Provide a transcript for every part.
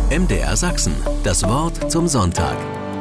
MDR Sachsen, das Wort zum Sonntag.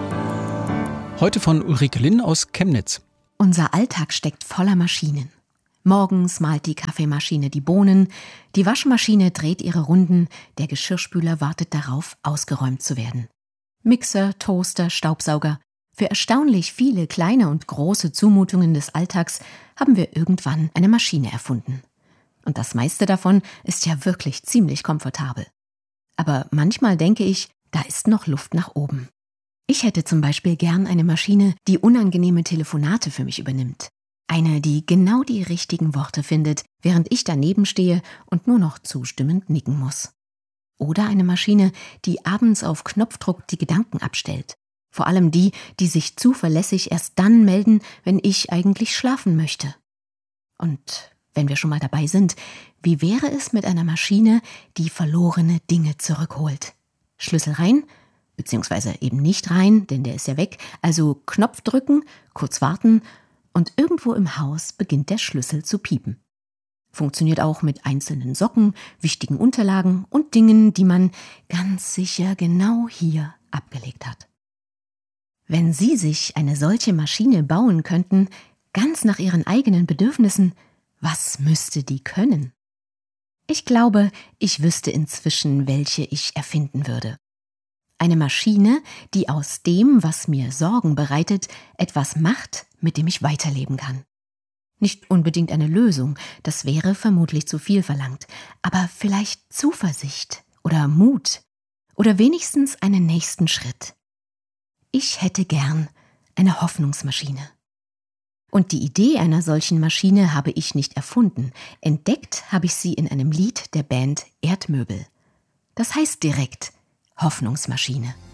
Heute von Ulrike Linn aus Chemnitz. Unser Alltag steckt voller Maschinen. Morgens mahlt die Kaffeemaschine die Bohnen, die Waschmaschine dreht ihre Runden, der Geschirrspüler wartet darauf, ausgeräumt zu werden. Mixer, Toaster, Staubsauger. Für erstaunlich viele kleine und große Zumutungen des Alltags haben wir irgendwann eine Maschine erfunden. Und das meiste davon ist ja wirklich ziemlich komfortabel. Aber manchmal denke ich, da ist noch Luft nach oben. Ich hätte zum Beispiel gern eine Maschine, die unangenehme Telefonate für mich übernimmt. Eine, die genau die richtigen Worte findet, während ich daneben stehe und nur noch zustimmend nicken muss. Oder eine Maschine, die abends auf Knopfdruck die Gedanken abstellt. Vor allem die, die sich zuverlässig erst dann melden, wenn ich eigentlich schlafen möchte. Und wenn wir schon mal dabei sind, wie wäre es mit einer Maschine, die verlorene Dinge zurückholt? Schlüssel rein, beziehungsweise eben nicht rein, denn der ist ja weg, also Knopf drücken, kurz warten und irgendwo im Haus beginnt der Schlüssel zu piepen. Funktioniert auch mit einzelnen Socken, wichtigen Unterlagen und Dingen, die man ganz sicher genau hier abgelegt hat. Wenn Sie sich eine solche Maschine bauen könnten, ganz nach Ihren eigenen Bedürfnissen, was müsste die können? Ich glaube, ich wüsste inzwischen, welche ich erfinden würde. Eine Maschine, die aus dem, was mir Sorgen bereitet, etwas macht, mit dem ich weiterleben kann. Nicht unbedingt eine Lösung, das wäre vermutlich zu viel verlangt, aber vielleicht Zuversicht oder Mut oder wenigstens einen nächsten Schritt. Ich hätte gern eine Hoffnungsmaschine. Und die Idee einer solchen Maschine habe ich nicht erfunden. Entdeckt habe ich sie in einem Lied der Band Erdmöbel. Das heißt direkt Hoffnungsmaschine.